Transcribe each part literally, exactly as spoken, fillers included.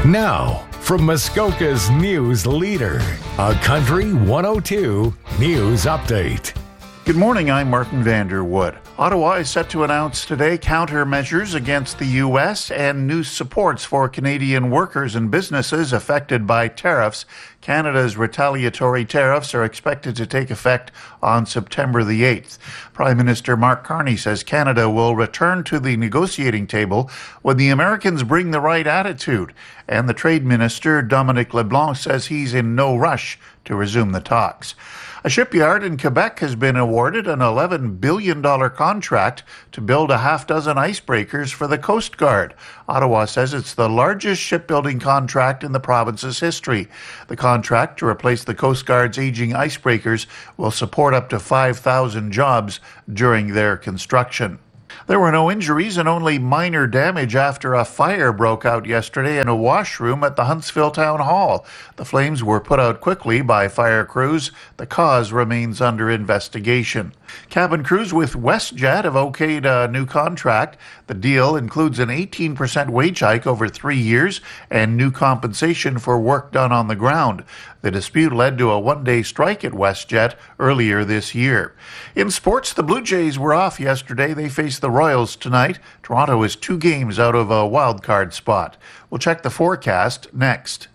Now, from Muskoka's news leader, a Country one oh two News Update. Good morning, I'm Martin Vanderwood. Ottawa is set to announce today countermeasures against the U S and new supports for Canadian workers and businesses affected by tariffs. Canada's retaliatory tariffs are expected to take effect on September the eighth. Prime Minister Mark Carney says Canada will return to the negotiating table when the Americans bring the right attitude. And the Trade Minister, Dominic LeBlanc, says he's in no rush to resume the talks. A shipyard in Quebec has been awarded an eleven billion dollars contract to build a half dozen icebreakers for the Coast Guard. Ottawa says it's the largest shipbuilding contract in the province's history. The contract to replace the Coast Guard's aging icebreakers will support up to five thousand jobs during their construction. There were no injuries and only minor damage after a fire broke out yesterday in a washroom at the Huntsville Town Hall. The flames were put out quickly by fire crews. The cause remains under investigation. Cabin crews with WestJet have okayed a new contract. The deal includes an eighteen percent wage hike over three years and new compensation for work done on the ground. The dispute led to a one-day strike at WestJet earlier this year. In sports, the Blue Jays were off yesterday. They face the Royals tonight. Toronto is two games out of a wild card spot. We'll check the forecast next.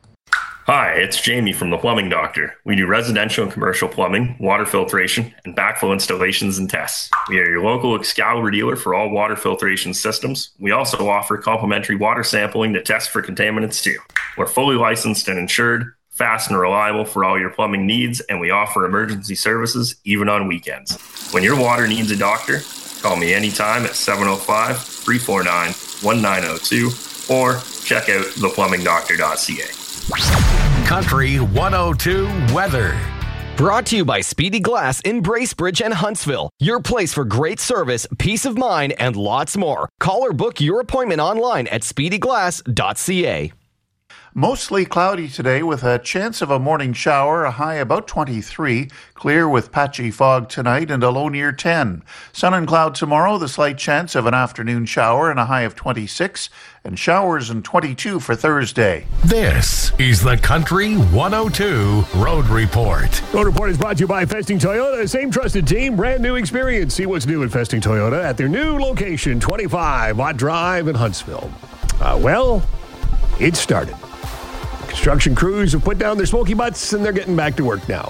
Hi, it's Jamie from The Plumbing Doctor. We do residential and commercial plumbing, water filtration, and backflow installations and tests. We are your local Excalibur dealer for all water filtration systems. We also offer complimentary water sampling to test for contaminants too. We're fully licensed and insured, fast and reliable for all your plumbing needs, and we offer emergency services even on weekends. When your water needs a doctor, call me anytime at seven oh five, three four nine, one nine oh two or check out the plumbing doctor dot c a. Country one oh two weather. Brought to you by Speedy Glass in Bracebridge and Huntsville. Your place for great service, peace of mind, and lots more. Call or book your appointment online at speedy glass dot c a. Mostly cloudy today with a chance of a morning shower, a high about twenty-three. Clear with patchy fog tonight and a low near ten. Sun and cloud tomorrow, the slight chance of an afternoon shower and a high of twenty-six. And showers and twenty-two for Thursday. This is the Country one oh two Road Report. Road Report is brought to you by Festing Toyota. Same trusted team, brand new experience. See what's new at Festing Toyota at their new location, twenty-five Watt Drive in Huntsville. Uh, well, it started. Construction crews have put down their smoky butts and they're getting back to work now.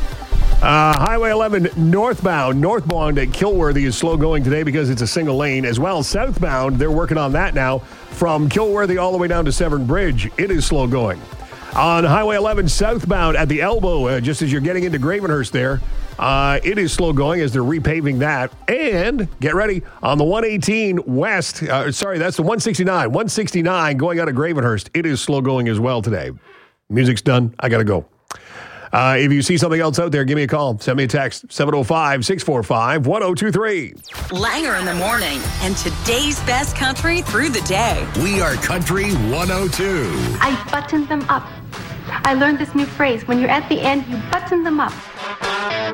Uh, Highway eleven northbound, northbound at Kilworthy is slow going today because it's a single lane. As well, southbound, they're working on that now. From Kilworthy all the way down to Severn Bridge, it is slow going. On Highway eleven southbound at the elbow, uh, just as you're getting into Gravenhurst there, uh, it is slow going as they're repaving that. And get ready, on the one eighteen west, uh, sorry, that's the one sixty-nine, one sixty-nine going out of Gravenhurst, it is slow going as well today. Music's done. I got to go. Uh, if you see something else out there, give me a call. Send me a text, seven oh five, six four five, one oh two three. Langer in the morning and today's best country through the day. We are Country one oh two. I buttoned them up. I learned this new phrase. When you're at the end, you button them up.